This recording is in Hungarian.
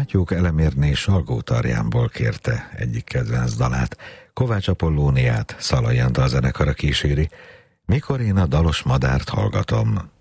Mátyók Elemérné Salgótarjánból kérte egyik kedvenc dalát. Kovács Apollóniát Szalai Antal zenekara kíséri. Mikor én a dalos madárt hallgatom.